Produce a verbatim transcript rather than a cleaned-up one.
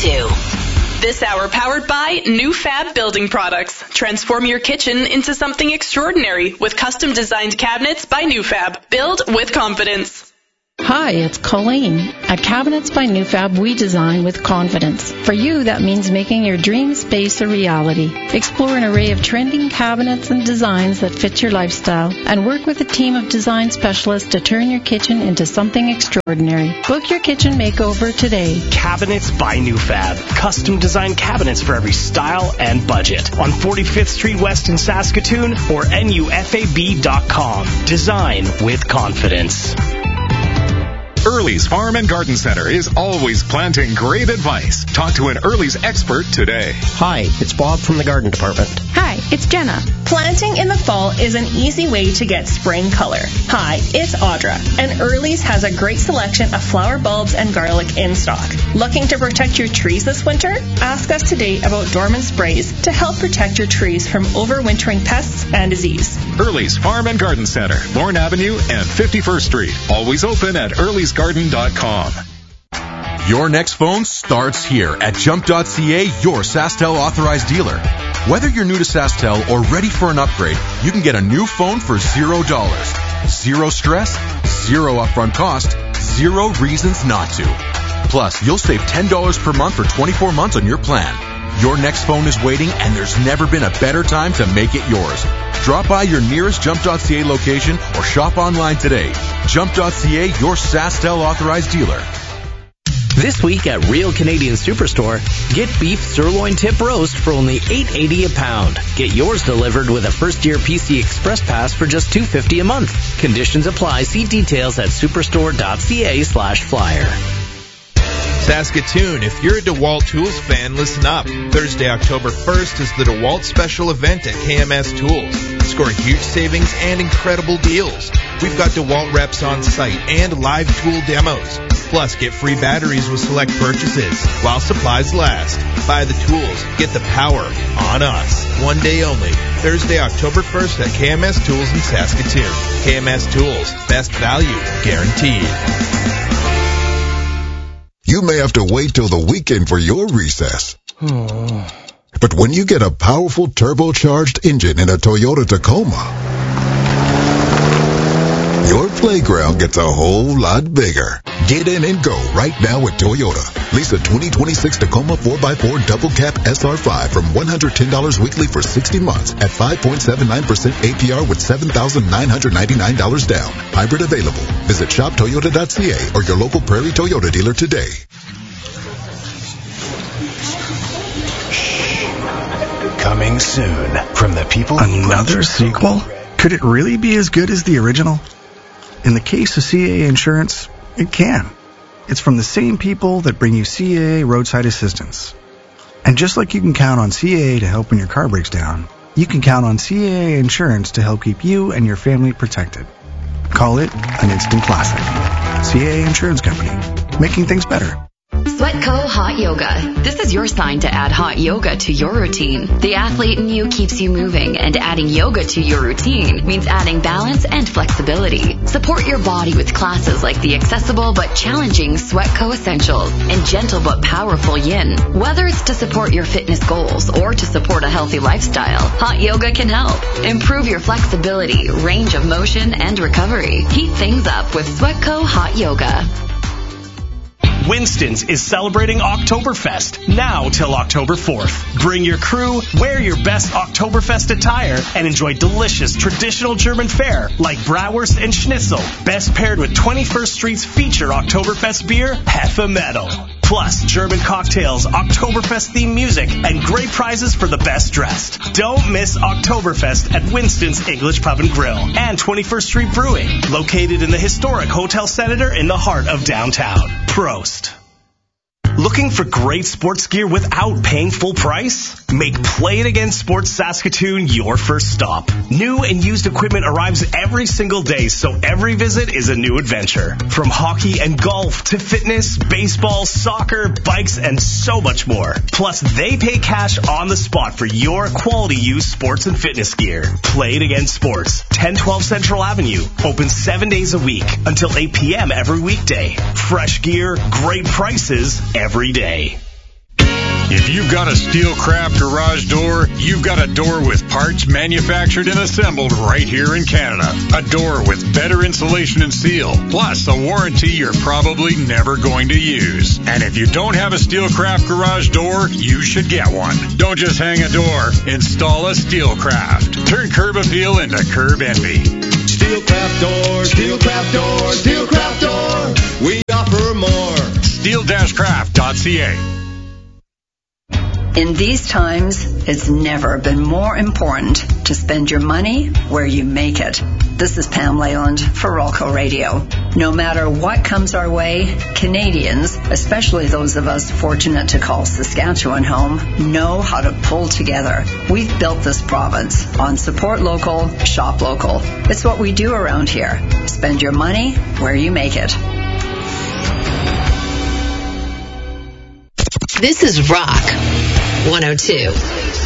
to. This hour powered by New Fab Building Products. Transform your kitchen into something extraordinary with custom designed cabinets by New Fab. Build with confidence. Hi, it's Colleen. At Cabinets by New Fab, we design with confidence. For you, that means making your dream space a reality. Explore an array of trending cabinets and designs that fit your lifestyle, and work with a team of design specialists to turn your kitchen into something extraordinary. Book your kitchen makeover today. Cabinets by New Fab. Custom designed cabinets for every style and budget. On forty-fifth Street West in Saskatoon or N U F A B dot com. Design with confidence. Early's Farm and Garden Center is always planting great advice. Talk to an Early's expert today. Hi, it's Bob from the Garden Department. Hi, it's Jenna. Planting in the fall is an easy way to get spring color. Hi, it's Audra, and Early's has a great selection of flower bulbs and garlic in stock. Looking to protect your trees this winter? Ask us today about Dorman sprays to help protect your trees from overwintering pests and disease. Early's Farm and Garden Center, Lorne Avenue and fifty-first Street. Always open at earlys garden dot com. Your next phone starts here at jump dot c a, your SaskTel authorized dealer. Whether you're new to SaskTel or ready for an upgrade, you can get a new phone for zero dollars. Zero stress, zero upfront cost, zero reasons not to. Plus, you'll save ten dollars per month for twenty-four months on your plan. Your next phone is waiting, and there's never been a better time to make it yours. Drop by your nearest jump dot c a location or shop online today. jump dot c a, your SaskTel authorized dealer. This week at Real Canadian Superstore, get beef sirloin tip roast for only eight eighty a pound. Get yours delivered with a first-year P C Express Pass for just two fifty a month. Conditions apply. See details at superstore dot c a slash flyer. Saskatoon, if you're a DeWalt Tools fan, listen up. Thursday, October first is the DeWalt special event at K M S Tools. Score huge savings and incredible deals. We've got DeWalt reps on site and live tool demos. Plus, get free batteries with select purchases while supplies last. Buy the tools. Get the power on us. One day only. Thursday, October first at K M S Tools in Saskatoon. K M S Tools. Best value guaranteed. You may have to wait till the weekend for your recess. But when you get a powerful turbocharged engine in a Toyota Tacoma, your playground gets a whole lot bigger. Get in and go right now with Toyota. Lease a twenty twenty-six Tacoma four by four Double Cab S R five from one hundred ten dollars weekly for sixty months at five point seven nine percent A P R with seven thousand nine hundred ninety-nine dollars down. Hybrid available. Visit shop toyota dot c a or your local Prairie Toyota dealer today. Coming soon from the people. Another sequel? Could it really be as good as the original? In the case of C A A Insurance, it can. It's from the same people that bring you C A A Roadside Assistance. And just like you can count on C A A to help when your car breaks down, you can count on C A A Insurance to help keep you and your family protected. Call it an instant classic. C A A Insurance Company, making things better. Sweatco Hot Yoga. This is your sign to add hot yoga to your routine. The athlete in you keeps you moving, and adding yoga to your routine means adding balance and flexibility. Support your body with classes like the accessible but challenging Sweatco Essentials and gentle but powerful Yin. Whether it's to support your fitness goals or to support a healthy lifestyle, hot yoga can help. Improve your flexibility, range of motion, and recovery. Heat things up with Sweatco Hot Yoga. Winston's is celebrating Oktoberfest now till October fourth. Bring your crew, wear your best Oktoberfest attire, and enjoy delicious traditional German fare like bratwurst and schnitzel, best paired with twenty-first Street's feature Oktoberfest beer, Heffe Metal. Plus, German cocktails, Oktoberfest-themed music, and great prizes for the best dressed. Don't miss Oktoberfest at Winston's English Pub and Grill and twenty-first Street Brewing, located in the historic Hotel Senator in the heart of downtown. Prost. Looking for great sports gear without paying full price? Make Play It Again Sports Saskatoon your first stop. New and used equipment arrives every single day, so every visit is a new adventure. From hockey and golf to fitness, baseball, soccer, bikes, and so much more. Plus, they pay cash on the spot for your quality used sports and fitness gear. Play It Again Sports, ten twelve Central Avenue. Open seven days a week until eight p.m. every weekday. Fresh gear, great prices, every day. If you've got a Steelcraft garage door, you've got a door with parts manufactured and assembled right here in Canada. A door with better insulation and seal, plus a warranty you're probably never going to use. And if you don't have a Steelcraft garage door, you should get one. Don't just hang a door, install a Steelcraft. Turn curb appeal into curb envy. Steelcraft door, Steelcraft door, Steelcraft door. We offer more. steel craft dot c a. In these times, it's never been more important to spend your money where you make it. This is Pam Leyland for Rolco Radio. No matter what comes our way, Canadians, especially those of us fortunate to call Saskatchewan home, know how to pull together. We've built this province on support local, shop local. It's what we do around here. Spend your money where you make it. This is Rock one oh two.